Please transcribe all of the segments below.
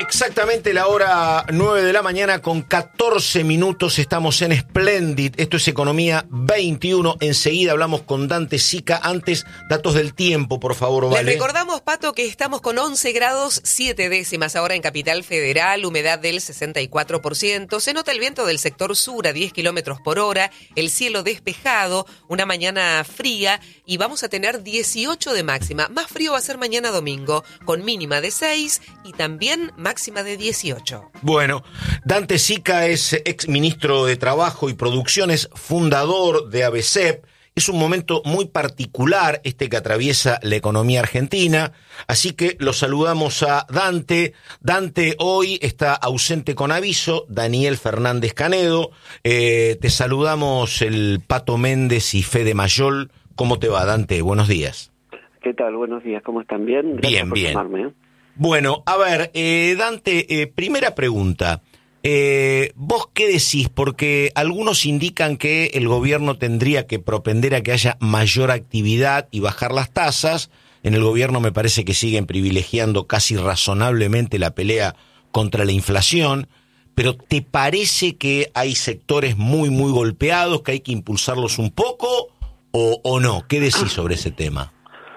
Exactamente la hora 9 de la mañana con 14 minutos, estamos en Splendid, esto es Economía 21, enseguida hablamos con Dante Sica, antes datos del tiempo, por favor, ¿vale? Les recordamos, Pato, que estamos con 11 grados 7 décimas ahora en Capital Federal, humedad del 64%, se nota el viento del sector sur a 10 kilómetros por hora, el cielo despejado, una mañana fría y vamos a tener 18 de máxima, más frío va a ser mañana domingo, con mínima de 6 y también máxima de 18. Bueno, Dante Sica es ex ministro de Trabajo y Producciones, fundador de ABCEP. Es un momento muy particular este que atraviesa la economía argentina, así que lo saludamos a Dante. Dante hoy está ausente con aviso, Daniel Fernández Canedo. Te saludamos el Pato Méndez y Fede Mayol. ¿Cómo te va, Dante? Buenos días. ¿Qué tal? Buenos días, ¿cómo están? ¿Bien? Gracias por llamarme. Bueno, a ver, Dante, primera pregunta. ¿Vos qué decís? Porque algunos indican que el gobierno tendría que propender a que haya mayor actividad y bajar las tasas. En el gobierno me parece que siguen privilegiando casi razonablemente la pelea contra la inflación. Pero ¿te parece que hay sectores muy, muy golpeados, que hay que impulsarlos un poco o no? ¿Qué decís sobre ese tema?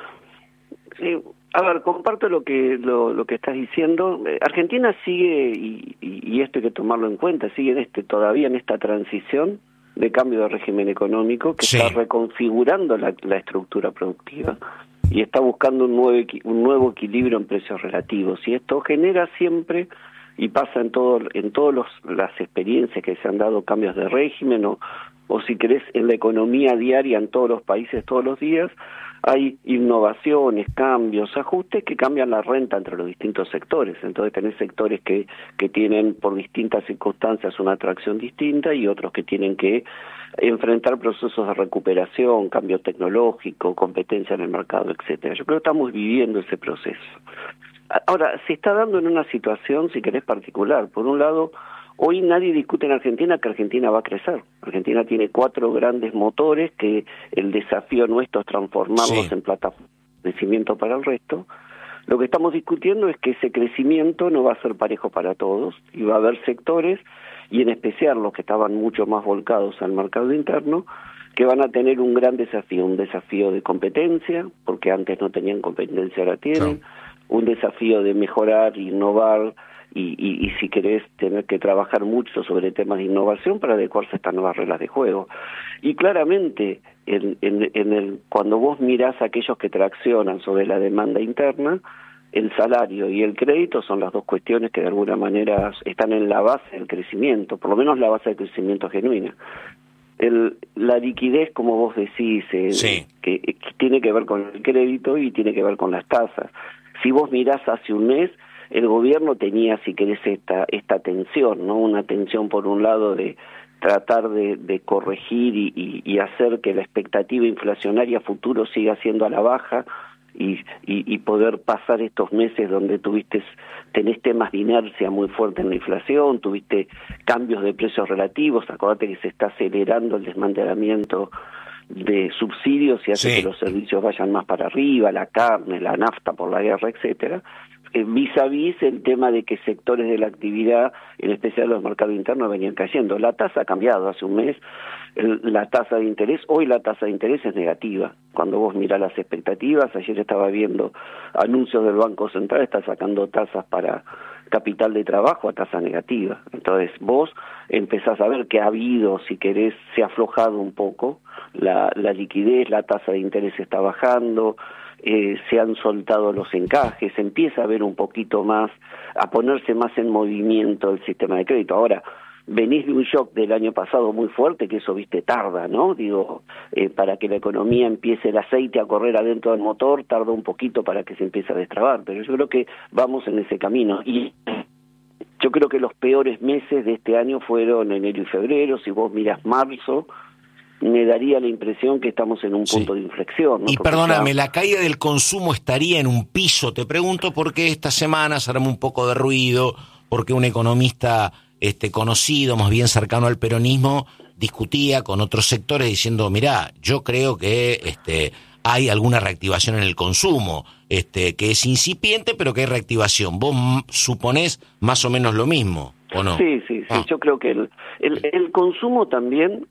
Sí. A ver, comparto lo que estás diciendo. Argentina sigue, y esto hay que tomarlo en cuenta, sigue todavía en esta transición de cambio de régimen económico que está reconfigurando la estructura productiva y está buscando un nuevo equilibrio en precios relativos. Y esto genera siempre, y pasa en todas las experiencias que se han dado, cambios de régimen o si querés en la economía diaria en todos los países todos los días, hay innovaciones, cambios, ajustes que cambian la renta entre los distintos sectores. Entonces tenés sectores que tienen por distintas circunstancias una atracción distinta y otros que tienen que enfrentar procesos de recuperación, cambio tecnológico, competencia en el mercado, etcétera. Yo creo que estamos viviendo ese proceso. Ahora, se está dando en una situación, si querés, particular. Por un lado, hoy nadie discute en Argentina que Argentina va a crecer. Argentina tiene 4 grandes motores que el desafío nuestro es transformarlos en plataformas de crecimiento para el resto. Lo que estamos discutiendo es que ese crecimiento no va a ser parejo para todos y va a haber sectores, y en especial los que estaban mucho más volcados al mercado interno, que van a tener un gran desafío, un desafío de competencia, porque antes no tenían competencia, ahora tienen, un desafío de mejorar, innovar, y si querés tener que trabajar mucho sobre temas de innovación para adecuarse a estas nuevas reglas de juego. Y claramente, cuando vos mirás a aquellos que traccionan sobre la demanda interna, el salario y el crédito son las dos cuestiones que de alguna manera están en la base del crecimiento, por lo menos la base del crecimiento genuina. La liquidez, como vos decís, que tiene que ver con el crédito y tiene que ver con las tasas. Si vos mirás hace un mes, el gobierno tenía, si querés, esta tensión, ¿no? Una tensión por un lado de tratar de corregir y hacer que la expectativa inflacionaria futuro siga siendo a la baja y poder pasar estos meses donde tenés temas de inercia muy fuerte en la inflación, tuviste cambios de precios relativos, acordate que se está acelerando el desmantelamiento de subsidios y hace que los servicios vayan más para arriba, la carne, la nafta por la guerra, etcétera. Vis a vis el tema de que sectores de la actividad, en especial los mercados internos, venían cayendo. La tasa ha cambiado hace un mes, la tasa de interés, hoy la tasa de interés es negativa. Cuando vos mirás las expectativas, ayer estaba viendo anuncios del Banco Central, está sacando tasas para capital de trabajo a tasa negativa. Entonces vos empezás a ver que ha habido, si querés, se ha aflojado un poco la liquidez, la tasa de interés está bajando, se han soltado los encajes, empieza a ver un poquito más, a ponerse más en movimiento el sistema de crédito. Ahora, venís de un shock del año pasado muy fuerte, que eso, tarda, ¿no? Para que la economía empiece el aceite a correr adentro del motor, tarda un poquito para que se empiece a destrabar, pero yo creo que vamos en ese camino. Y yo creo que los peores meses de este año fueron enero y febrero. Si vos mirás marzo, me daría la impresión que estamos en un punto de inflexión, ¿no? Y perdóname, ¿la caída del consumo estaría en un piso? Te pregunto porque esta semana se armó un poco de ruido, porque un economista conocido, más bien cercano al peronismo, discutía con otros sectores diciendo, mirá, yo creo que hay alguna reactivación en el consumo, que es incipiente, pero que hay reactivación. ¿Vos suponés más o menos lo mismo, o no? Sí. Yo creo que el consumo también,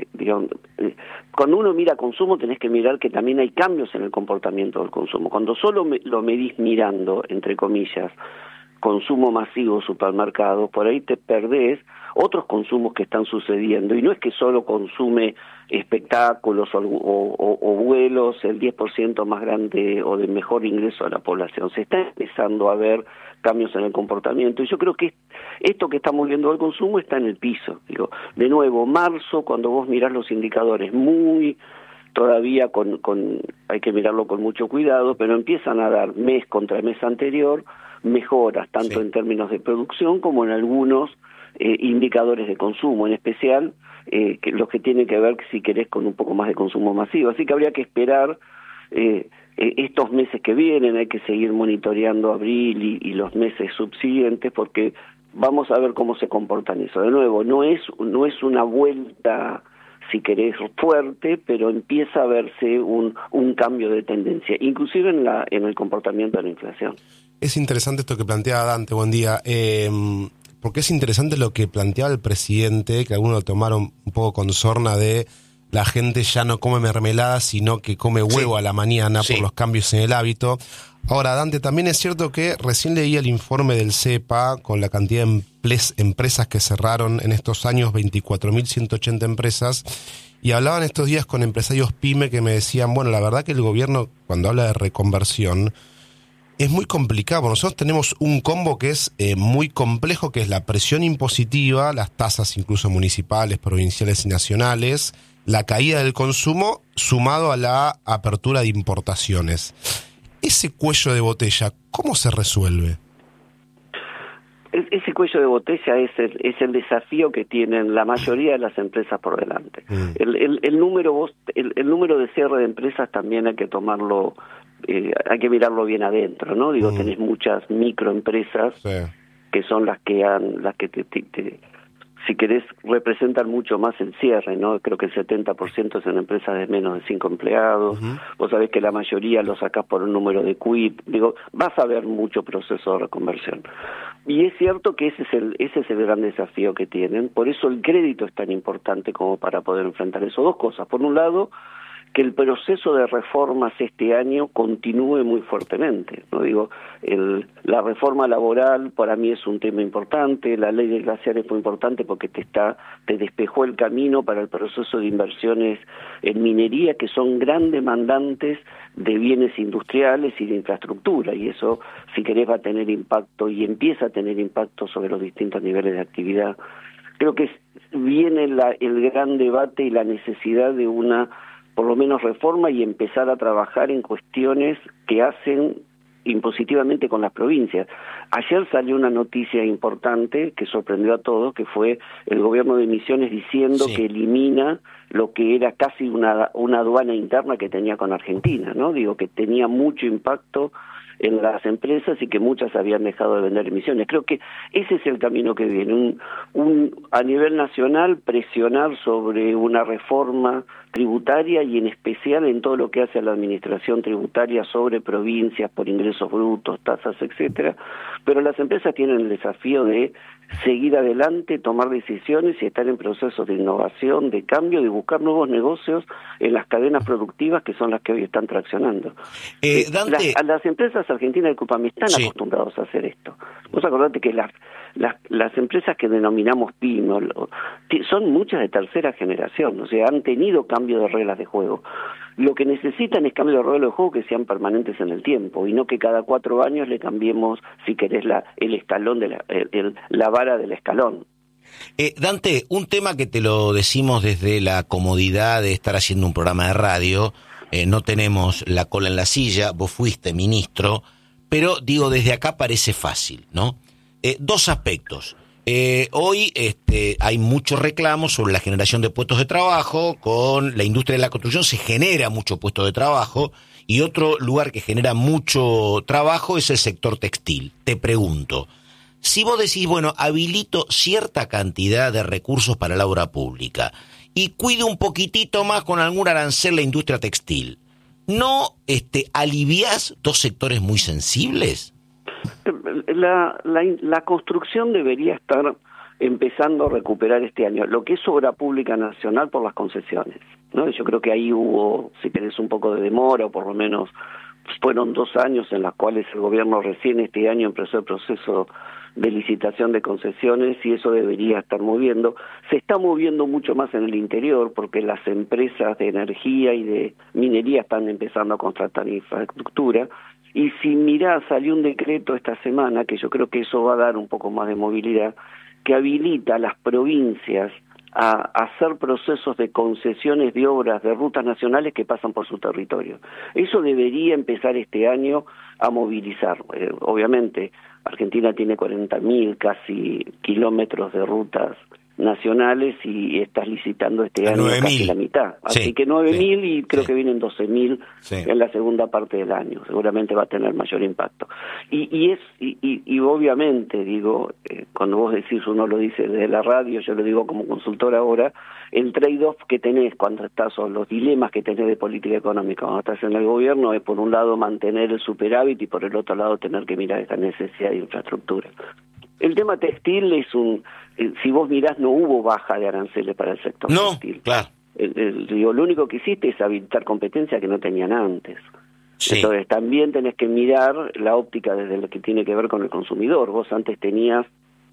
cuando uno mira consumo tenés que mirar que también hay cambios en el comportamiento del consumo. Cuando solo lo medís mirando, entre comillas, consumo masivo, supermercados, por ahí te perdés otros consumos que están sucediendo, y no es que solo consume espectáculos o vuelos el 10% más grande o de mejor ingreso a la población. Se está empezando a ver cambios en el comportamiento, y yo creo que esto que estamos viendo del consumo está en el piso. De nuevo, marzo, cuando vos mirás los indicadores, todavía hay que mirarlo con mucho cuidado, pero empiezan a dar mes contra mes anterior mejoras, tanto en términos de producción como en algunos indicadores de consumo, en especial los que tienen que ver, si querés, con un poco más de consumo masivo. Así que habría que esperar estos meses que vienen, hay que seguir monitoreando abril y los meses subsiguientes, porque vamos a ver cómo se comportan eso. De nuevo, no es una vuelta, si querés, fuerte, pero empieza a verse un cambio de tendencia, inclusive en el comportamiento de la inflación. Es interesante esto que planteaba Dante, buen día, porque es interesante lo que planteaba el presidente, que algunos lo tomaron un poco con sorna de la gente ya no come mermelada, sino que come huevo a la mañana por los cambios en el hábito. Ahora, Dante, también es cierto que recién leí el informe del CEPA con la cantidad de empresas que cerraron en estos años, 24.180 empresas, y hablaban estos días con empresarios PYME que me decían, bueno, la verdad que el gobierno, cuando habla de reconversión, es muy complicado. Nosotros tenemos un combo que es muy complejo, que es la presión impositiva, las tasas incluso municipales, provinciales y nacionales, la caída del consumo, sumado a la apertura de importaciones. Ese cuello de botella, ¿cómo se resuelve? Ese cuello de botella es el desafío que tienen la mayoría de las empresas por delante. El número de cierre de empresas también hay que tomarlo, hay que mirarlo bien adentro, ¿no? Tenés muchas microempresas que son las que si querés, representan mucho más el cierre, ¿no? Creo que el 70% son empresas de menos de 5 empleados. Vos sabés que la mayoría lo sacás por un número de quit. Vas a ver mucho proceso de reconversión. Y es cierto que ese es el gran desafío que tienen. Por eso el crédito es tan importante como para poder enfrentar eso. Dos cosas. Por un lado, que el proceso de reformas este año continúe muy fuertemente, ¿no? La reforma laboral para mí es un tema importante, la ley de glaciares fue importante porque te despejó el camino para el proceso de inversiones en minería, que son gran demandantes de bienes industriales y de infraestructura, y eso, si querés, va a tener impacto y empieza a tener impacto sobre los distintos niveles de actividad. Creo que viene el gran debate y la necesidad de una, por lo menos, reforma y empezar a trabajar en cuestiones que hacen impositivamente con las provincias. Ayer salió una noticia importante que sorprendió a todos, que fue el gobierno de Misiones diciendo que elimina lo que era casi una aduana interna que tenía con Argentina, ¿no? Que tenía mucho impacto en las empresas y que muchas habían dejado de vender emisiones. Creo que ese es el camino que viene, a nivel nacional presionar sobre una reforma tributaria y en especial en todo lo que hace a la administración tributaria sobre provincias por ingresos brutos, tasas, etcétera, pero las empresas tienen el desafío de seguir adelante, tomar decisiones y estar en procesos de innovación, de cambio, de buscar nuevos negocios en las cadenas productivas que son las que hoy están traccionando. Dante, las empresas argentinas de Cupami están acostumbrados a hacer esto. Vos acordate que las empresas que denominamos PYME son muchas de tercera generación, o sea, han tenido cambio de reglas de juego. Lo que necesitan es cambio de reglas de juego que sean permanentes en el tiempo y no que cada 4 años le cambiemos, si querés, el escalón de la vara del escalón. Dante, un tema que te lo decimos desde la comodidad de estar haciendo un programa de radio, no tenemos la cola en la silla, vos fuiste ministro, pero desde acá parece fácil, ¿no? 2 aspectos. Hoy hay muchos reclamos sobre la generación de puestos de trabajo. Con la industria de la construcción se genera mucho puesto de trabajo, y otro lugar que genera mucho trabajo es el sector textil. Te pregunto, si vos decís, bueno, habilito cierta cantidad de recursos para la obra pública y cuido un poquitito más con algún arancel la industria textil, ¿no aliviás dos sectores muy sensibles? La construcción debería estar empezando a recuperar este año, lo que es obra pública nacional por las concesiones, ¿no? Yo creo que ahí hubo, si querés, un poco de demora, o por lo menos fueron 2 años en los cuales el gobierno recién este año empezó el proceso de licitación de concesiones, y eso debería estar moviendo. Se está moviendo mucho más en el interior porque las empresas de energía y de minería están empezando a contratar infraestructura. Y si mirás, salió un decreto esta semana, que yo creo que eso va a dar un poco más de movilidad, que habilita a las provincias a hacer procesos de concesiones de obras de rutas nacionales que pasan por su territorio. Eso debería empezar este año a movilizar. Obviamente, Argentina tiene 40.000 casi kilómetros de rutas nacionales y estás licitando este año casi la mitad. Así que 9.000 y creo que vienen 12.000 en la segunda parte del año. Seguramente va a tener mayor impacto. Y obviamente, digo, cuando vos decís, uno lo dice desde la radio, yo lo digo como consultor ahora, el trade-off que tenés cuando estás, o los dilemas que tenés de política económica cuando estás en el gobierno, es por un lado mantener el superávit y por el otro lado tener que mirar esta necesidad de infraestructura. El tema textil es si vos mirás, no hubo baja de aranceles para el sector textil. Claro. Lo único que hiciste es habilitar competencia que no tenían antes. Sí. Entonces también tenés que mirar la óptica desde lo que tiene que ver con el consumidor. Vos antes tenías,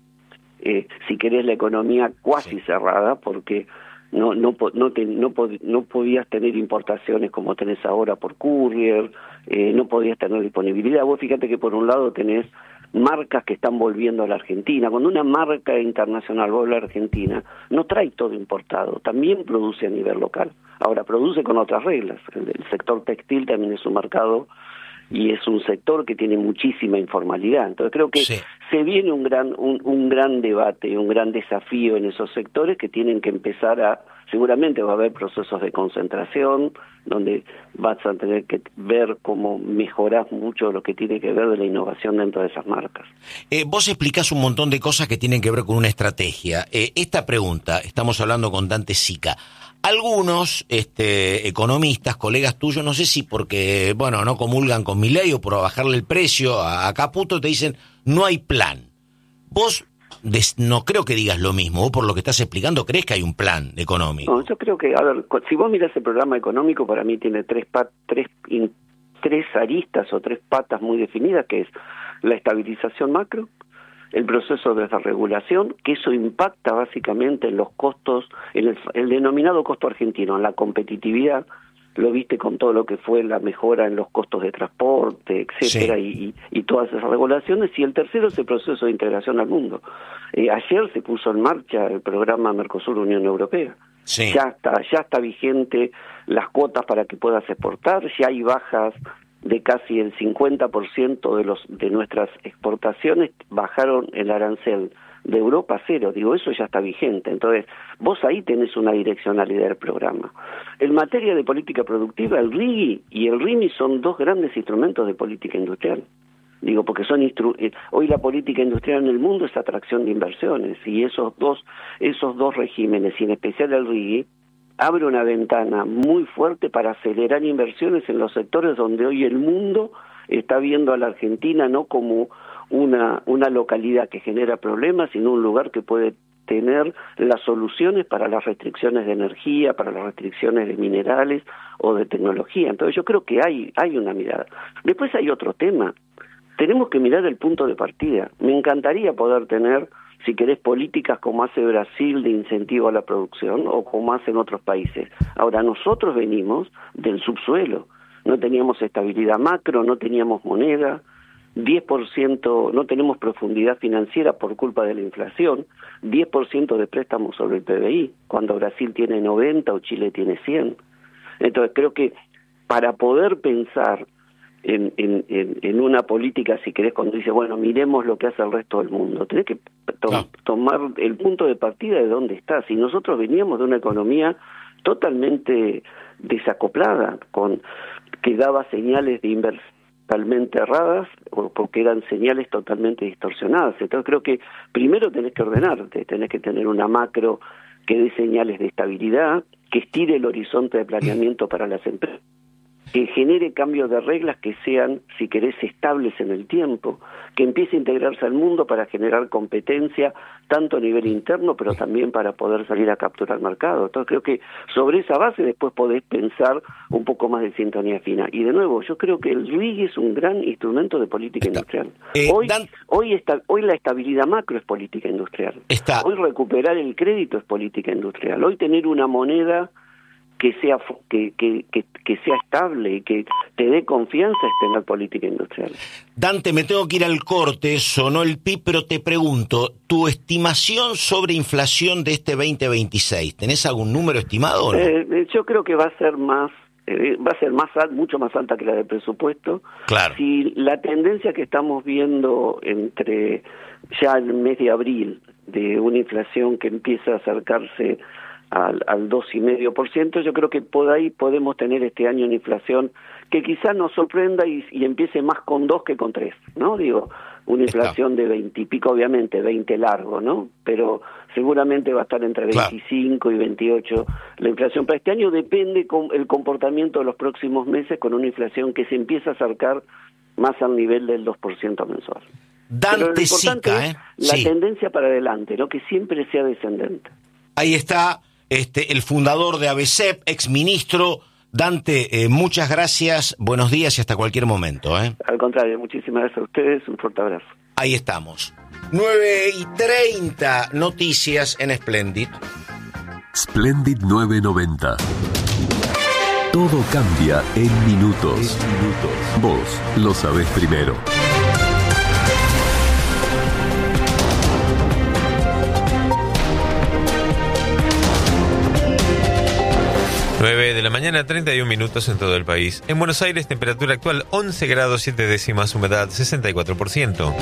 si querés, la economía cuasi cerrada, porque no podías tener importaciones como tenés ahora por courier, no podías tener disponibilidad. Vos fíjate que por un lado tenés marcas que están volviendo a la Argentina. Cuando una marca internacional vuelve a la Argentina, no trae todo importado, también produce a nivel local. Ahora, produce con otras reglas. El sector textil también es un mercado y es un sector que tiene muchísima informalidad. Entonces creo que se viene un gran debate, un gran desafío en esos sectores que tienen que empezar seguramente va a haber procesos de concentración, donde vas a tener que ver cómo mejorás mucho lo que tiene que ver de la innovación dentro de esas marcas. Vos explicás un montón de cosas que tienen que ver con una estrategia. Esta pregunta, estamos hablando con Dante Sica. Algunos economistas, colegas tuyos, no sé si porque, no comulgan con Milei o por bajarle el precio a Caputo, te dicen, no hay plan. Vos no creo que digas lo mismo. Vos, por lo que estás explicando, crees que hay un plan económico. No, yo creo que, si vos mirás el programa económico, para mí tiene tres aristas o 3 patas muy definidas, que es la estabilización macro, el proceso de desregulación, que eso impacta básicamente en los costos, en el denominado costo argentino, en la competitividad. Lo viste con todo lo que fue la mejora en los costos de transporte, etcétera, y todas esas regulaciones. Y el tercero es el proceso de integración al mundo. Ayer se puso en marcha el programa Mercosur-Unión Europea. Ya está vigente las cuotas para que puedas exportar, ya hay bajas de casi el 50% de nuestras exportaciones bajaron el arancel de Europa a 0, eso ya está vigente. Entonces, vos ahí tenés una direccionalidad del programa. En materia de política productiva, el RIGI y el RIMI son 2 grandes instrumentos de política industrial. Porque hoy la política industrial en el mundo es atracción de inversiones, y esos dos regímenes, y en especial el RIGI, abre una ventana muy fuerte para acelerar inversiones en los sectores donde hoy el mundo está viendo a la Argentina no como una localidad que genera problemas, sino un lugar que puede tener las soluciones para las restricciones de energía, para las restricciones de minerales o de tecnología. Entonces yo creo que hay una mirada. Después hay otro tema. Tenemos que mirar el punto de partida. Me encantaría poder tener, si querés, políticas como hace Brasil de incentivo a la producción o como hacen otros países. Ahora, nosotros venimos del subsuelo. No teníamos estabilidad macro, no teníamos moneda, 10%, no tenemos profundidad financiera por culpa de la inflación, 10% de préstamos sobre el PBI, cuando Brasil tiene 90 o Chile tiene 100. Entonces creo que para poder pensar en una política, si querés, cuando dice, miremos lo que hace el resto del mundo, tenés que tomar el punto de partida de dónde estás. Y nosotros veníamos de una economía totalmente desacoplada, que daba señales de inversión totalmente erradas, porque eran señales totalmente distorsionadas. Entonces creo que primero tenés que ordenarte, tenés que tener una macro que dé señales de estabilidad, que estire el horizonte de planeamiento para las empresas. que genere cambios de reglas que sean, si querés, estables en el tiempo, que empiece a integrarse al mundo para generar competencia, tanto a nivel interno, pero también para poder salir a capturar mercado. Entonces creo que sobre esa base después podés pensar un poco más de sintonía fina. Y de nuevo, yo creo que el RIGI es un gran instrumento de política industrial. Hoy la estabilidad macro es política industrial. Hoy recuperar el crédito es política industrial. Hoy tener una moneda que sea estable y que te dé confianza es tener política industrial. Dante, me tengo que ir al corte, sonó el PIB, pero te pregunto, ¿tu estimación sobre inflación de este 2026? ¿Tenés algún número estimado o no? Yo creo que va a ser mucho más alta que la del presupuesto. Claro. Si la tendencia que estamos viendo entre ya el mes de abril, de una inflación que empieza a acercarse al 2,5%, yo creo que por ahí podemos tener este año una inflación que quizás nos sorprenda y empiece más con 2 que con 3, ¿no? Digo, una inflación de 20 y pico, obviamente, 20 largo, ¿no? Pero seguramente va a estar entre 25 y 28 la inflación. Para este año depende el comportamiento de los próximos meses con una inflación que se empieza a acercar más al nivel del 2% mensual. Dante Sica, la tendencia para adelante, ¿no? Que siempre sea descendente. Ahí está el fundador de ABCEP, exministro. Dante, muchas gracias, buenos días y hasta cualquier momento. Al contrario, muchísimas gracias a ustedes, un fuerte abrazo. Ahí estamos. 9:30, noticias en Splendid. Splendid 990. Todo cambia en minutos. Vos lo sabés primero. De la mañana, 31 minutos en todo el país. En Buenos Aires, temperatura actual 11 grados 7 décimas, humedad 64%.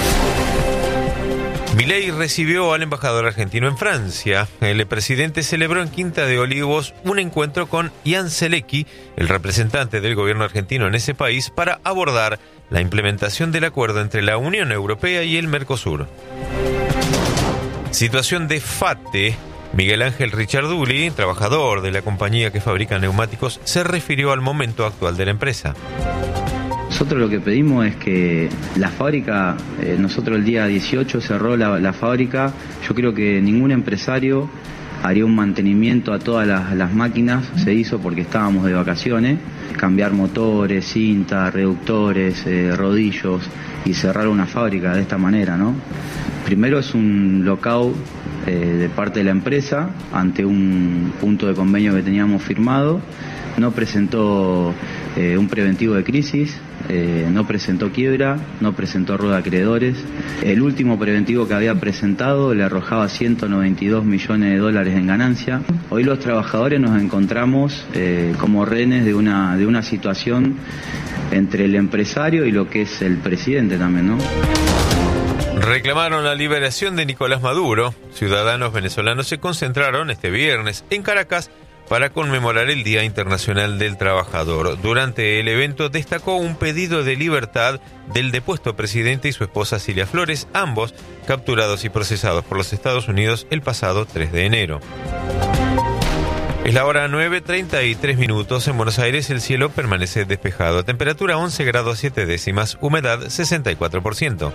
Milei recibió al embajador argentino en Francia. El presidente celebró en Quinta de Olivos un encuentro con Jan Zelecki, el representante del gobierno argentino en ese país, para abordar la implementación del acuerdo entre la Unión Europea y el Mercosur. Situación de FATE. Miguel Ángel Richarduli, trabajador de la compañía que fabrica neumáticos, se refirió al momento actual de la empresa. Nosotros lo que pedimos es que la fábrica, nosotros el día 18 cerró la fábrica. Yo creo que ningún empresario haría un mantenimiento a todas las máquinas, se hizo porque estábamos de vacaciones, cambiar motores, cintas, reductores, rodillos y cerrar una fábrica de esta manera, ¿no? Primero es un lockout de parte de la empresa ante un punto de convenio que teníamos firmado, no presentó un preventivo de crisis, no presentó quiebra, no presentó rueda de acreedores. El último preventivo que había presentado le arrojaba $192 millones en ganancia. Hoy los trabajadores nos encontramos como rehenes de una situación entre el empresario y lo que es el presidente también, ¿no? Reclamaron la liberación de Nicolás Maduro. Ciudadanos venezolanos se concentraron este viernes en Caracas para conmemorar el Día Internacional del Trabajador. Durante el evento destacó un pedido de libertad del depuesto presidente y su esposa Cilia Flores, ambos capturados y procesados por los Estados Unidos el pasado 3 de enero. Es la hora 9:33 minutos. En Buenos Aires el cielo permanece despejado. Temperatura 11 grados 7 décimas, humedad 64%.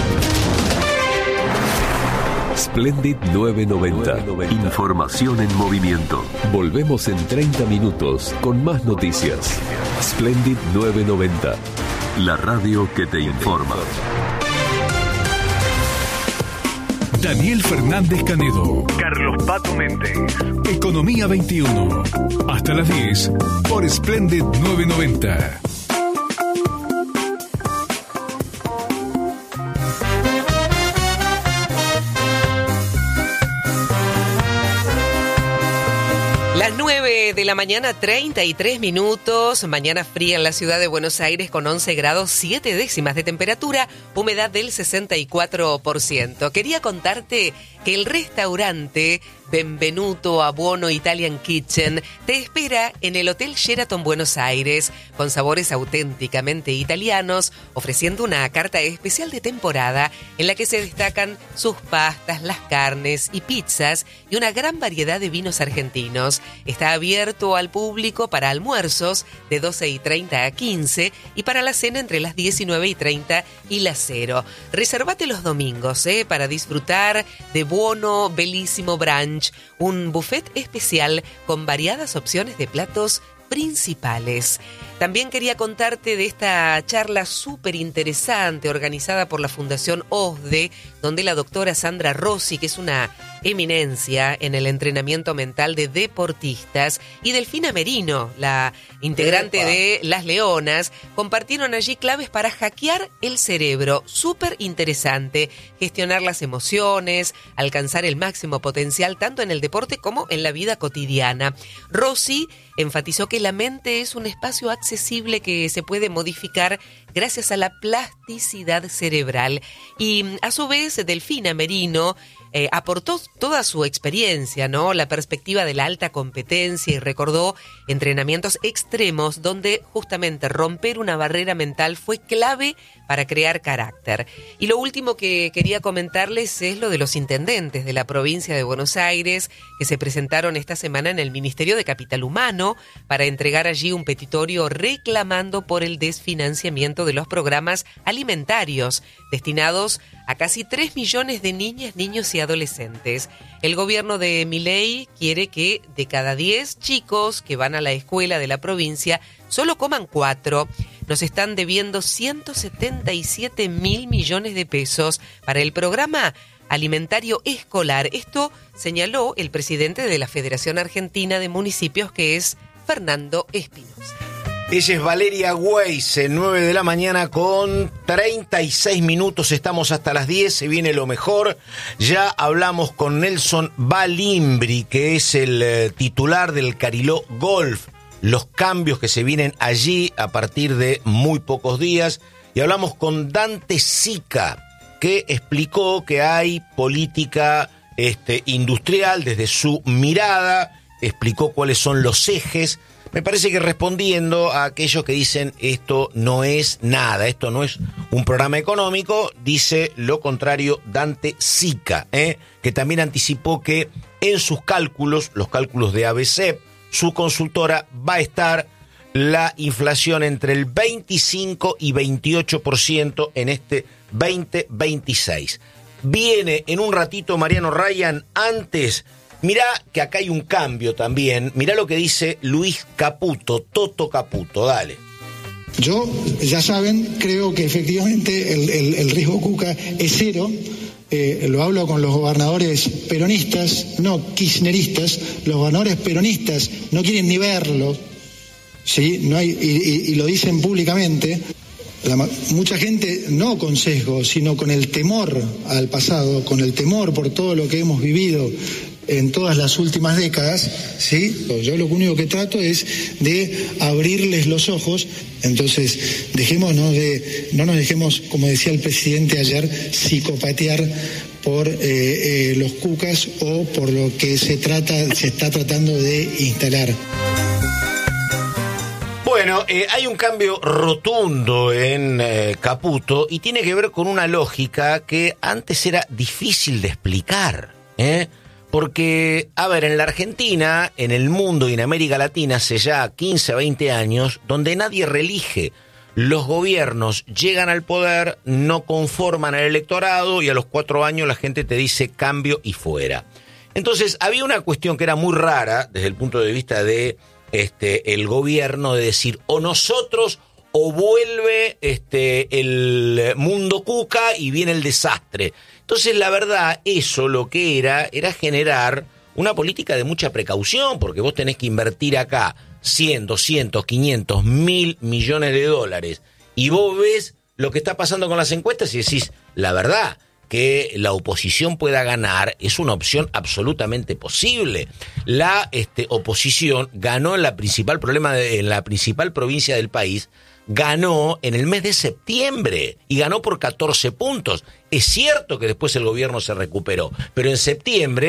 Splendid 990. Información en movimiento. Volvemos en 30 minutos con más noticias. Splendid 990. La radio que te informa. Daniel Fernández Canedo. Carlos Pato Méndez. Economía 21. Hasta las 10 por Splendid 990. Las 9 de la mañana, 33 minutos. Mañana fría en la ciudad de Buenos Aires con 11 grados 7 décimas de temperatura, humedad del 64%. Quería contarte que el restaurante Benvenuto a Buono Italian Kitchen te espera en el Hotel Sheraton Buenos Aires, con sabores auténticamente italianos, ofreciendo una carta especial de temporada en la que se destacan sus pastas, las carnes y pizzas y una gran variedad de vinos argentinos. Está abierto al público para almuerzos de 12:30 a 15 y para la cena entre las 19:30 y las 0. Reservate los domingos para disfrutar de Buono Bellissimo Brunch, un buffet especial con variadas opciones de platos principales. También quería contarte de esta charla súper interesante organizada por la Fundación OSDE, donde la doctora Sandra Rossi, que es una eminencia en el entrenamiento mental de deportistas, y Delfina Merino, la integrante de Las Leonas, compartieron allí claves para hackear el cerebro. Súper interesante, gestionar las emociones, alcanzar el máximo potencial tanto en el deporte como en la vida cotidiana. Rossi enfatizó que la mente es un espacio accesible que se puede modificar gracias a la plasticidad cerebral. Y a su vez, Delfina Merino aportó toda su experiencia, ¿no? La perspectiva de la alta competencia, y recordó entrenamientos extremos donde justamente romper una barrera mental fue clave para crear carácter. Y lo último que quería comentarles es lo de los intendentes de la provincia de Buenos Aires que se presentaron esta semana en el Ministerio de Capital Humano para entregar allí un petitorio reclamando por el desfinanciamiento de los programas alimentarios destinados a casi 3 millones de niñas, niños y adolescentes. El gobierno de Milei quiere que de cada 10 chicos que van a la escuela de la provincia solo coman 4. Nos están debiendo 177 mil millones de pesos para el programa alimentario escolar. Esto señaló el presidente de la Federación Argentina de Municipios, que es Fernando Espinosa. Ella es Valeria Weise, 9 de la mañana con 36 minutos, estamos hasta las 10, se viene lo mejor. Ya hablamos con Nelson Balimbri, que es el titular del Cariló Golf, los cambios que se vienen allí a partir de muy pocos días. Y hablamos con Dante Sica, que explicó que hay política industrial desde su mirada, explicó cuáles son los ejes. Me parece que respondiendo a aquellos que dicen esto no es nada, esto no es un programa económico, dice lo contrario Dante Sica, que también anticipó que en sus cálculos, los cálculos de ABC, su consultora, va a estar la inflación entre el 25 y 28% en este 2026. Viene en un ratito Mariano Ryan. Antes, mirá que acá hay un cambio también. Mirá lo que dice Luis Caputo, Toto Caputo, dale. Yo, ya saben, creo que efectivamente el riesgo Cuca es cero. Lo hablo con los gobernadores peronistas, no kirchneristas. Los gobernadores peronistas no quieren ni verlo, ¿sí? No hay, y lo dicen públicamente. Mucha gente no con sesgo, sino con el temor al pasado, con el temor por todo lo que hemos vivido en todas las últimas décadas, ¿sí? Yo lo único que trato es de abrirles los ojos. Entonces, no nos dejemos, como decía el presidente ayer, psicopatear por los cucas o por lo que se está tratando de instalar. Bueno, hay un cambio rotundo en Caputo y tiene que ver con una lógica que antes era difícil de explicar, Porque, a ver, en la Argentina, en el mundo y en América Latina hace ya 15 a 20 años, donde nadie reelige. Los gobiernos llegan al poder, no conforman al electorado y a los 4 años la gente te dice cambio y fuera. Entonces, había una cuestión que era muy rara desde el punto de vista de el gobierno, de decir o nosotros o vuelve el mundo cuca y viene el desastre. Entonces, la verdad, eso lo que era generar una política de mucha precaución, porque vos tenés que invertir acá 100, 200, 500, 1.000 millones de dólares, y vos ves lo que está pasando con las encuestas y decís, la verdad, que la oposición pueda ganar es una opción absolutamente posible. La oposición ganó en la principal provincia del país, ganó en el mes de septiembre y ganó por 14 puntos. Es cierto que después el gobierno se recuperó, pero en septiembre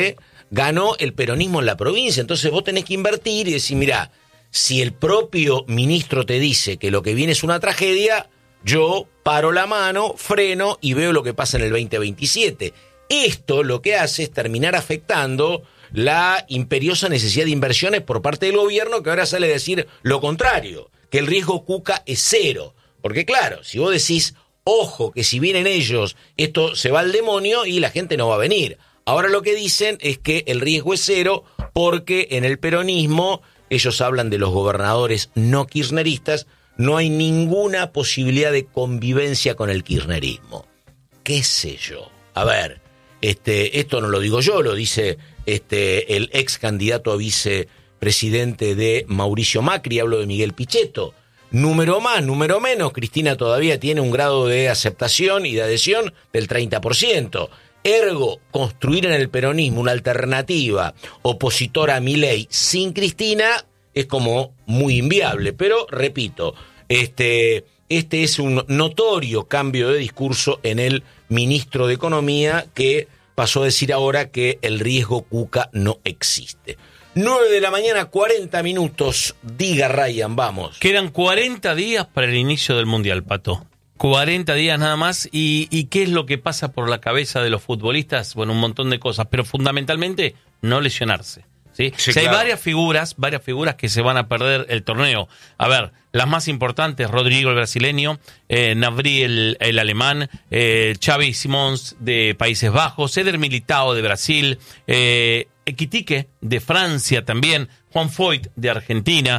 ganó el peronismo en la provincia. Entonces vos tenés que invertir y decir, mirá, si el propio ministro te dice que lo que viene es una tragedia, yo paro la mano, freno y veo lo que pasa en el 2027. Esto lo que hace es terminar afectando la imperiosa necesidad de inversiones por parte del gobierno, que ahora sale a decir lo contrario, que el riesgo Cuca es cero. Porque claro, si vos decís, ojo, que si vienen ellos, esto se va al demonio y la gente no va a venir. Ahora lo que dicen es que el riesgo es cero porque en el peronismo, ellos hablan de los gobernadores no kirchneristas, no hay ninguna posibilidad de convivencia con el kirchnerismo. ¿Qué sé yo? A ver, esto no lo digo yo, lo dice el ex candidato a vicepresidente de Mauricio Macri, hablo de Miguel Pichetto. Número más, número menos, Cristina todavía tiene un grado de aceptación y de adhesión del 30%. Ergo, construir en el peronismo una alternativa opositora a Milei sin Cristina es como muy inviable. Pero, repito, este es un notorio cambio de discurso en el ministro de Economía, que pasó a decir ahora que el riesgo Cuca no existe. 9 de la mañana, 40 minutos. Diga, Ryan, vamos. Quedan 40 días para el inicio del Mundial, Pato. 40 días nada más. ¿Y qué es lo que pasa por la cabeza de los futbolistas? Bueno, un montón de cosas, pero fundamentalmente no lesionarse. ¿Sí? Sí, claro. Hay varias figuras que se van a perder el torneo. A ver, las más importantes: Rodrigo el brasileño, Gnabry el alemán, Xavi Simons de Países Bajos, Eder Militao de Brasil, Ekitike de Francia también, Juan Foyt de Argentina.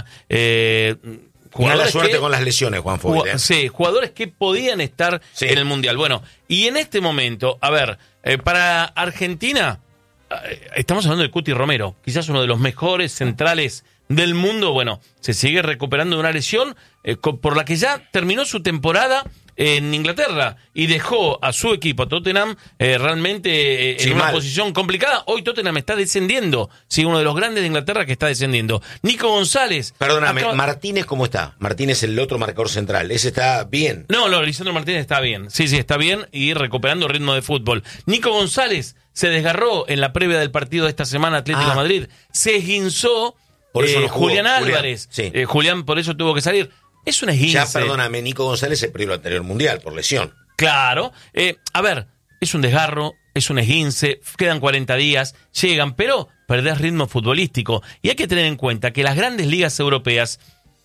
Mala suerte con las lesiones, Juan Foyt. Sí, jugadores que podían estar en el Mundial. Bueno, y en este momento, a ver, para Argentina, estamos hablando de Cuti Romero, quizás uno de los mejores centrales del mundo. Bueno, se sigue recuperando de una lesión por la que ya terminó su temporada en Inglaterra y dejó a su equipo, Tottenham, realmente en una posición complicada. Hoy Tottenham está descendiendo, uno de los grandes de Inglaterra que está descendiendo. Nico González. Perdóname, Martínez, ¿cómo está? Martínez, el otro marcador central, ¿ese está bien? No, Lisandro Martínez está bien. Sí, está bien y recuperando ritmo de fútbol. Nico González se desgarró en la previa del partido de esta semana Atlético de Madrid. Se esguinzó por eso no jugó, Julián Álvarez. Julián por eso tuvo que salir. Es un esguince. Ya, perdóname, Nico González se perdió el anterior Mundial por lesión. Claro. A ver, es un desgarro, es un esguince, quedan 40 días, llegan, pero perdés ritmo futbolístico. Y hay que tener en cuenta que las grandes ligas europeas,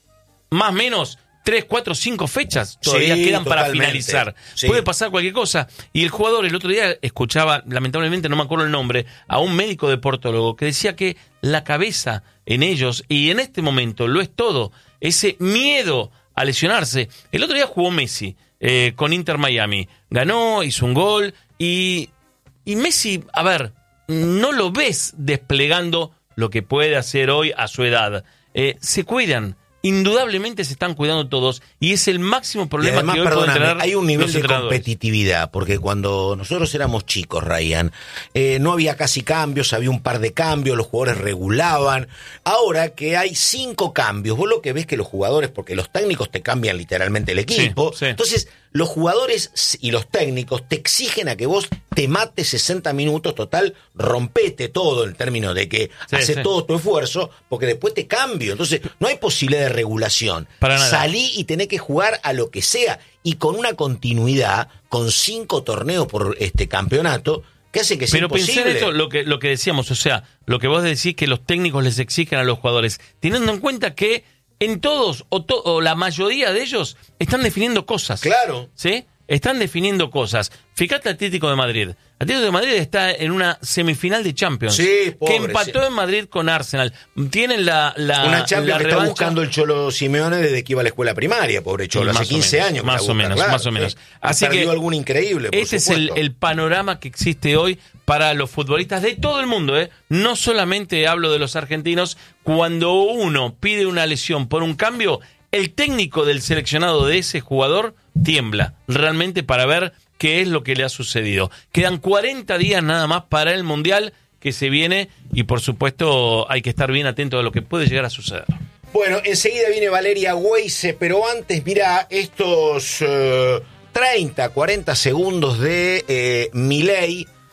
más o menos 3, 4, 5 fechas todavía quedan para finalizar. Puede pasar cualquier cosa. Y el jugador, el otro día escuchaba, lamentablemente no me acuerdo el nombre, a un médico deportólogo que decía que la cabeza en ellos, y en este momento lo es todo, ese miedo a lesionarse. El otro día jugó Messi con Inter Miami. Ganó, hizo un gol y Messi, a ver, no lo ves desplegando lo que puede hacer hoy a su edad. Se cuidan. Indudablemente se están cuidando todos y es el máximo problema además, que hoy pueden tener. Hay un nivel de competitividad, porque cuando nosotros éramos chicos, Ryan, no había casi cambios, había un par de cambios, los jugadores regulaban. Ahora que hay 5 cambios, vos lo que ves que los jugadores, porque los técnicos te cambian literalmente el equipo, entonces los jugadores y los técnicos te exigen a que vos te mates 60 minutos, total, rompete todo en términos de que hace todo tu esfuerzo, porque después te cambio. Entonces no hay posibilidad de regulación. Salí y tenés que jugar a lo que sea, y con una continuidad, con 5 torneos por campeonato, que hace que sea imposible. Pero pensé en esto, lo que decíamos, o sea, lo que vos decís que los técnicos les exigen a los jugadores, teniendo en cuenta que en todos, o la mayoría de ellos, están definiendo cosas. Claro. ¿Sí? Están definiendo cosas. Fíjate Atlético de Madrid. Atlético de Madrid está en una semifinal de Champions. Sí, pobre, que empató en Madrid con Arsenal. Tienen una Champions que está buscando el Cholo Simeone desde que iba a la escuela primaria, pobre Cholo. Hace 15 años. Más o menos. Así que algún increíble, por este supuesto. Es el panorama que existe hoy para los futbolistas de todo el mundo. No solamente hablo de los argentinos. Cuando uno pide una lesión por un cambio, el técnico del seleccionado de ese jugador tiembla realmente para ver qué es lo que le ha sucedido. Quedan 40 días nada más para el Mundial que se viene y por supuesto hay que estar bien atento a lo que puede llegar a suceder. Bueno, enseguida viene Valeria Weise, pero antes mirá estos 30, 40 segundos de Milei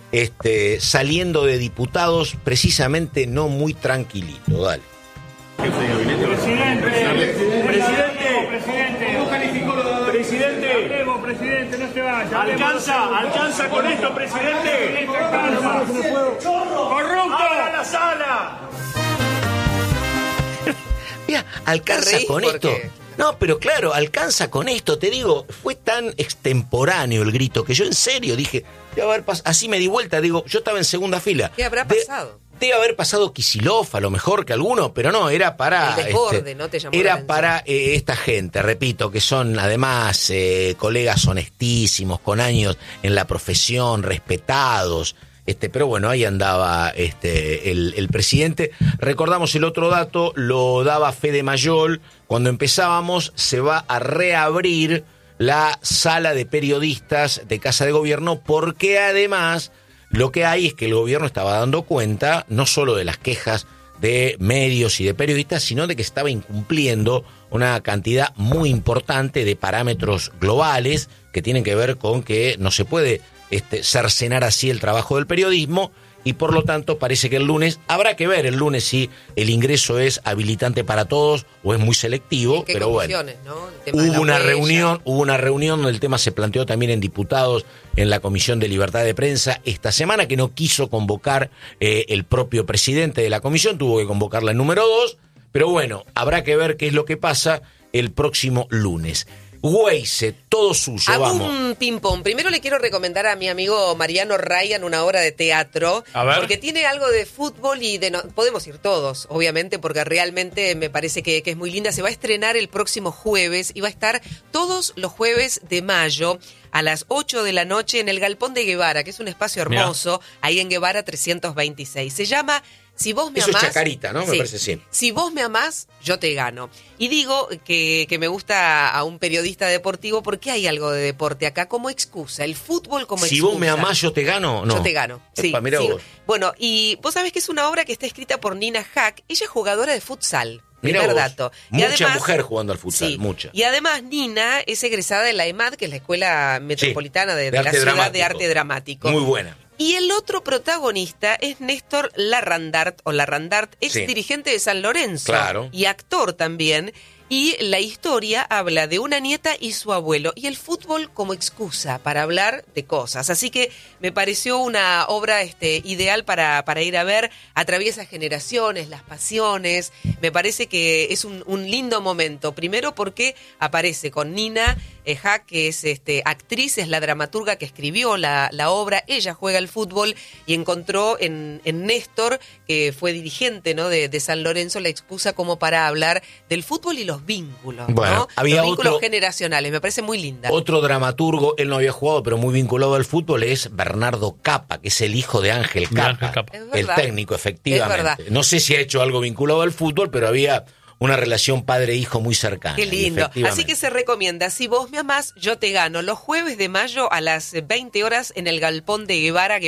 saliendo de diputados precisamente no muy tranquilito. Dale. Presidente, no se vaya. Alcanza con esto, presidente. ¡Corrupto! ¡Abra la sala! Mira, alcanza con esto. No, pero claro, alcanza con esto. Te digo, fue tan extemporáneo el grito que yo en serio dije, así me di vuelta, digo, yo estaba en segunda fila. ¿Qué habrá pasado? Debe haber pasado Kicillof, a lo mejor que alguno, pero no, era para... El desborde, ¿no? Te llamó la era atención. para esta gente, repito, que son además colegas honestísimos, con años en la profesión, respetados. Pero bueno, ahí andaba el presidente. Recordamos el otro dato, lo daba Fede Mayol. Cuando empezábamos, se va a reabrir la sala de periodistas de Casa de Gobierno, porque además lo que hay es que el gobierno estaba dando cuenta no solo de las quejas de medios y de periodistas, sino de que estaba incumpliendo una cantidad muy importante de parámetros globales que tienen que ver con que no se puede cercenar así el trabajo del periodismo, y por lo tanto parece que el lunes, habrá que ver el lunes si el ingreso es habilitante para todos o es muy selectivo, pero bueno, ¿no? hubo una reunión donde el tema se planteó también en diputados, en la Comisión de Libertad de Prensa esta semana, que no quiso convocar el propio presidente de la comisión, tuvo que convocarla el número 2, pero bueno, habrá que ver qué es lo que pasa el próximo lunes. Weise, todo suyo, Hago vamos. un ping-pong. Primero le quiero recomendar a mi amigo Mariano Ryan una obra de teatro, porque tiene algo de fútbol y podemos ir todos, obviamente, porque realmente me parece que es muy linda. Se va a estrenar el próximo jueves y va a estar todos los jueves de mayo a las 8 de la noche en el Galpón de Guevara, que es un espacio hermoso, ahí en Guevara 326. Se llama Si vos me Eso amás... es Chacarita, ¿no? Me parece, sí. Si vos me amás, yo te gano. Y digo que me gusta a un periodista deportivo porque hay algo de deporte acá como excusa. El fútbol como excusa. Si vos me amás, yo te gano, ¿no? Yo te gano, sí. Epa, mirá vos. Bueno, y vos sabés que es una obra que está escrita por Nina Hack. Ella es jugadora de futsal. Mirá Primer vos. dato. Mucha además, mujer jugando al futsal, sí. mucha. Y además Nina es egresada de la EMAD, que es la Escuela Metropolitana de la Ciudad dramático. de Arte Dramático. Muy buena. Y el otro protagonista es Néstor Larrandart, ex dirigente de San Lorenzo. Claro. Y actor también. Y la historia habla de una nieta y su abuelo, y el fútbol como excusa para hablar de cosas. Así que me pareció una obra ideal para ir a ver. Atraviesa generaciones, las pasiones. Me parece que es un lindo momento. Primero porque aparece con Nina Hack, que es actriz, es la dramaturga que escribió la obra. Ella juega al fútbol y encontró en Néstor, que fue dirigente, ¿no? de San Lorenzo, la excusa como para hablar del fútbol y los vínculos, bueno, ¿no? había los vínculos otro, generacionales, me parece muy linda. Otro dramaturgo, él no había jugado, pero muy vinculado al fútbol, es Bernardo Capa, que es el hijo de Ángel Capa, el técnico, efectivamente. No sé si ha hecho algo vinculado al fútbol, pero había una relación padre-hijo muy cercana. Qué lindo. Así que se recomienda, Si vos me amás, yo te gano, los jueves de mayo a las 20 horas en el Galpón de Guevara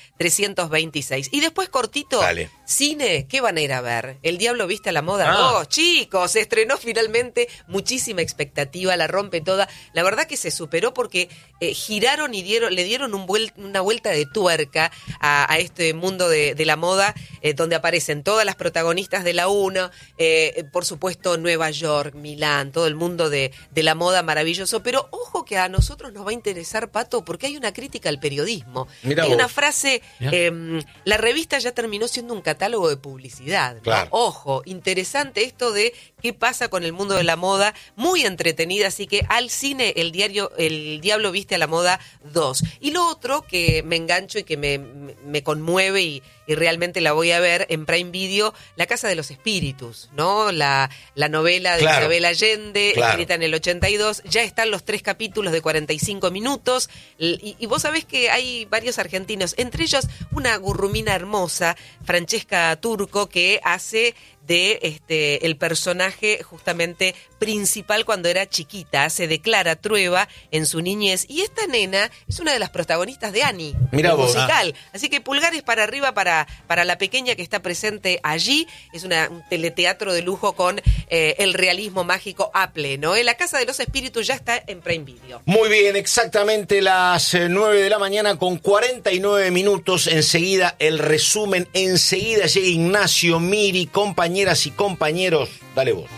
326. Y después cortito, Dale. Cine, ¿qué van a ir a ver? El Diablo Viste a la Moda 2, chicos, se estrenó finalmente, muchísima expectativa, la rompe toda. La verdad que se superó porque giraron y le dieron una vuelta de tuerca a este mundo de la moda, donde aparecen todas las protagonistas de la 1, por supuesto Nueva York, Milán, todo el mundo de la moda maravilloso, pero ojo que a nosotros nos va a interesar, Pato, porque hay una crítica al periodismo. Mirá hay vos. una frase, la revista ya terminó siendo un catálogo de publicidad, ¿no? Claro. Ojo, interesante esto de qué pasa con el mundo de la moda, muy entretenida, así que al cine El Diablo Viste a la Moda 2. Y lo otro que me engancho y que me conmueve y realmente la voy a ver en Prime Video, La Casa de los Espíritus, ¿no? La novela de Isabel Allende, escrita en el 82. Ya están los 3 capítulos de 45 minutos. Y vos sabés que hay varios argentinos, entre ellos una gurrumina hermosa, Francesca Turco, que hace de el personaje justamente principal cuando era chiquita. Se declara Trueba en su niñez y esta nena es una de las protagonistas de Annie, Mirá el vos. musical. Así que pulgares para arriba para la pequeña que está presente allí. Es un teleteatro de lujo con el realismo mágico a pleno. La Casa de los Espíritus ya está en Prime Video. Muy bien, exactamente las 9 de la mañana con 49 minutos. Enseguida el resumen, enseguida llega Ignacio, Miri, compañeras y compañeros. Dale vos.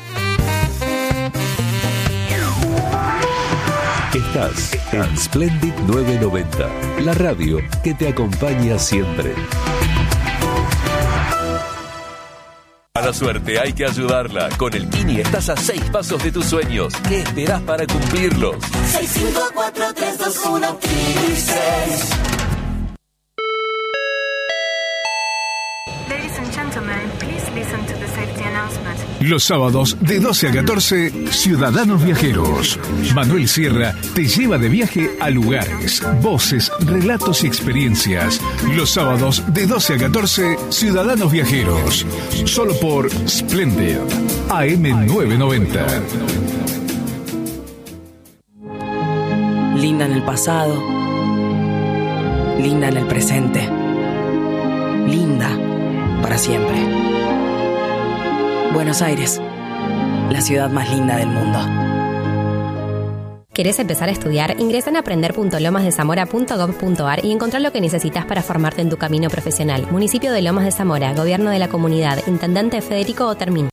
Estás en Splendid 990, la radio que te acompaña siempre. A la suerte hay que ayudarla. Con el Kini estás a 6 pasos de tus sueños. ¿Qué esperás para cumplirlos? 654-321-6. Ladies and gentlemen, please listen to the safety announcement. Los sábados de 12 a 14, Ciudadanos Viajeros. Manuel Sierra te lleva de viaje a lugares, voces, relatos y experiencias. Los sábados de 12 a 14, Ciudadanos Viajeros. Solo por Splendid, AM 990. Linda en el pasado, linda en el presente, linda para siempre. Buenos Aires, la ciudad más linda del mundo. ¿Querés empezar a estudiar? Ingresa en aprender.lomasdezamora.gov.ar y encontrá lo que necesitas para formarte en tu camino profesional. Municipio de Lomas de Zamora, Gobierno de la Comunidad, Intendente Federico Otermin.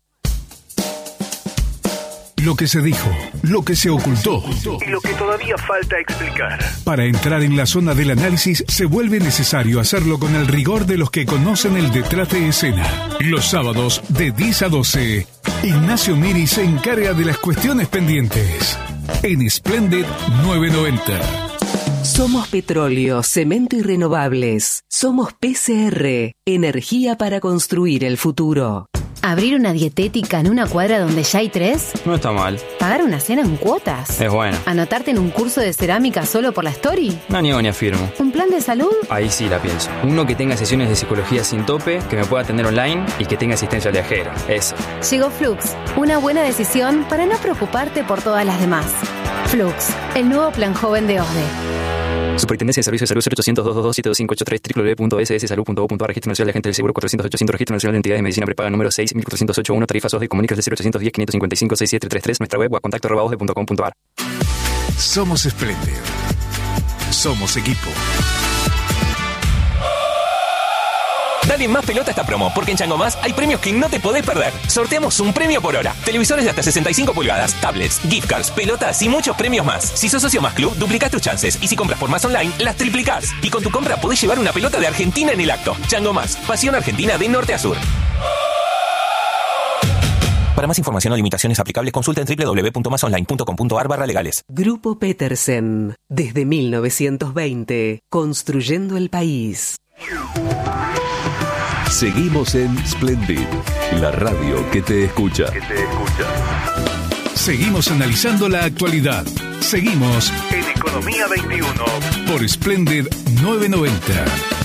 Lo que se dijo, lo que se ocultó y lo que todavía falta explicar. Para entrar en la zona del análisis se vuelve necesario hacerlo con el rigor de los que conocen el detrás de escena. Los sábados de 10 a 12, Ignacio Miri se encarga de las cuestiones pendientes en Splendid 990. Somos petróleo, cemento y renovables. Somos PCR, energía para construir el futuro. ¿Abrir una dietética en una cuadra donde ya hay 3? No está mal. ¿Pagar una cena en cuotas? Es bueno. ¿Anotarte en un curso de cerámica solo por la story? No niego ni afirmo. ¿Un plan de salud? Ahí sí la pienso. Uno que tenga sesiones de psicología sin tope, que me pueda atender online y que tenga asistencia viajera. Eso. Llegó Flux, una buena decisión para no preocuparte por todas las demás. Flux, el nuevo plan joven de OSDE. Superintendencia de Servicios de Salud 0800-222-7253 www.sssalud.gov.ar. Registro Nacional de Agentes del Seguro 400-800. Registro Nacional de Entidades de Medicina Prepaga número 6.408.1. Tarifas OSDE. Comunicas de 0810-555-6733. Nuestra web o a contacto@osde.com.ar. Somos Splendid. Somos equipo. Dale más pelota a esta promo, porque en Chango Más hay premios que no te podés perder. Sorteamos un premio por hora. Televisores de hasta 65 pulgadas, tablets, gift cards, pelotas y muchos premios más. Si sos socio Más Club, duplicás tus chances. Y si compras por Más Online, las triplicás. Y con tu compra podés llevar una pelota de Argentina en el acto. Chango Más, pasión argentina de norte a sur. Para más información o limitaciones aplicables, consulta en www.masonline.com.ar/legales. Grupo Petersen, desde 1920, construyendo el país. Seguimos en Splendid, la radio que te escucha. Seguimos analizando la actualidad. Seguimos en Economía 21 por Splendid 990.